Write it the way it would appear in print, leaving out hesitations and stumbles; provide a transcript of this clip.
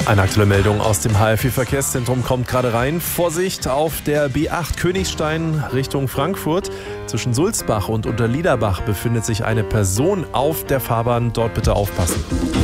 Eine aktuelle Meldung aus dem HFI-Verkehrszentrum kommt gerade rein. Vorsicht auf der B8 Königstein Richtung Frankfurt. Zwischen Sulzbach und Unterliederbach befindet sich eine Person auf der Fahrbahn. Dort bitte aufpassen.